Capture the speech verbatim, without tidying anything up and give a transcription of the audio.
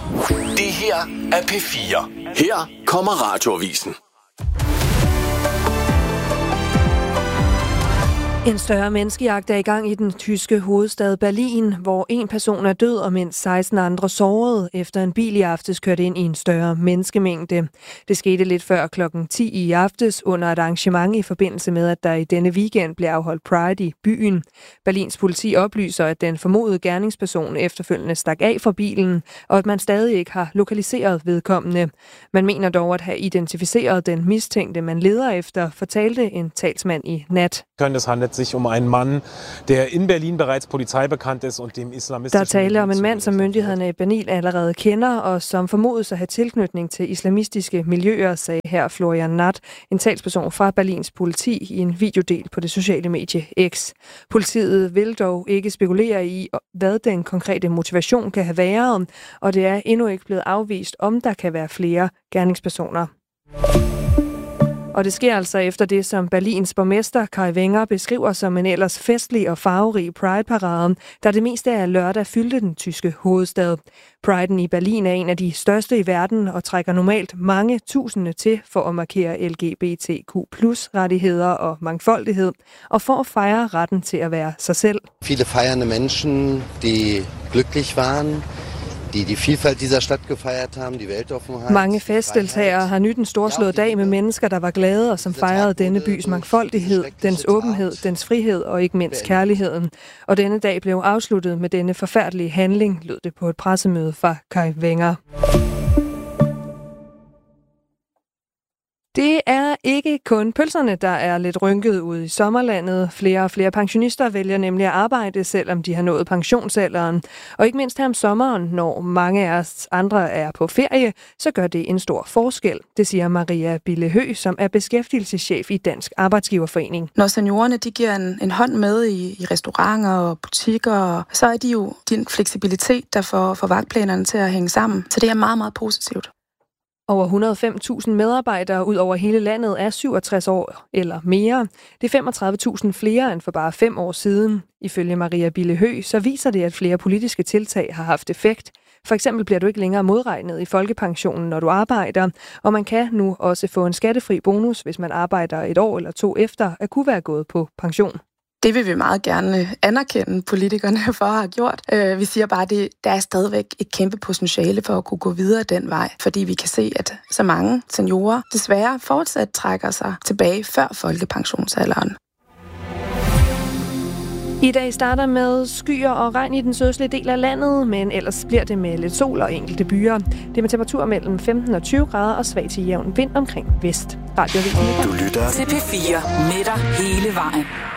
Det her er P fire. Her kommer Radioavisen. En større menneskejagt er i gang i den tyske hovedstad Berlin, hvor en person er død og mindst seksten andre sårede, efter en bil i aftes kørte ind i en større menneskemængde. Det skete lidt før klokken ti i aftes under et arrangement i forbindelse med, at der i denne weekend blev afholdt Pride i byen. Berlins politi oplyser, at den formodede gerningsperson efterfølgende stak af fra bilen, og at man stadig ikke har lokaliseret vedkommende. Man mener dog at have identificeret den mistænkte, man leder efter, fortalte en talsmand i nat. Es handelt sich um einen Mann, der in Berlin bereits polizeibekannt ist und dem islamistischen... Der taler om en mand, som myndighederne i Berlin allerede kender, og som formodes at have tilknytning til islamistiske miljøer, sagde her Florian Natt, en talsperson fra Berlins politi i en videodel på det sociale medie X. Politiet vil dog ikke spekulere i, hvad den konkrete motivation kan have været, og det er endnu ikke blevet afvist, om der kan være flere gerningspersoner. Og det sker altså efter det, som Berlins borgmester Kai Wenger beskriver som en ellers festlig og farverig Pride-parade, der det meste af lørdag fyldte den tyske hovedstad. Priden i Berlin er en af de største i verden og trækker normalt mange tusinde til for at markere L G B T Q plus rettigheder og mangfoldighed, og for at fejre retten til at være sig selv. Viele fejrende Menschen, die glücklich waren, die die Vielfalt dieser Stadt gefeiert haben, die Weltoffenheit. Mange festdeltagere har nydt en storslået dag med mennesker, der var glade og som fejrede denne bys mangfoldighed, dens åbenhed, dens frihed og ikke mindst kærligheden. Og denne dag blev afsluttet med denne forfærdelige handling, lød det på et pressemøde fra Kai Wenger. Det er ikke kun pølserne, der er lidt rynket ude i sommerlandet. Flere og flere pensionister vælger nemlig at arbejde, selvom de har nået pensionsalderen. Og ikke mindst her om sommeren, når mange af os andre er på ferie, så gør det en stor forskel. Det siger Maria Billehø, som er beskæftigelseschef i Dansk Arbejdsgiverforening. Når seniorerne de giver en, en hånd med i, i restauranter og butikker, så er de jo din fleksibilitet, der får, får vagtplanerne til at hænge sammen. Så det er meget, meget positivt. Over et hundrede og fem tusind medarbejdere ud over hele landet er syvogtres år eller mere. Det er femogtredive tusind flere end for bare fem år siden. Ifølge Maria Billehø, så viser det, at flere politiske tiltag har haft effekt. For eksempel bliver du ikke længere modregnet i folkepensionen, når du arbejder, og man kan nu også få en skattefri bonus, hvis man arbejder et år eller to efter at kunne være gået på pension. Det vil vi meget gerne anerkende politikerne for at have gjort. Vi siger bare, at der er stadigvæk et kæmpe potentiale for at kunne gå videre den vej, fordi vi kan se, at så mange seniorer desværre fortsat trækker sig tilbage før folkepensionsalderen. I dag starter med skyer og regn i den sydøstlige del af landet, men ellers bliver det med lidt sol og enkelte byer. Det er med temperatur mellem femten og tyve grader og svag til jævn vind omkring vest. Radioavisen. Du lytter til P fire med dig hele vejen.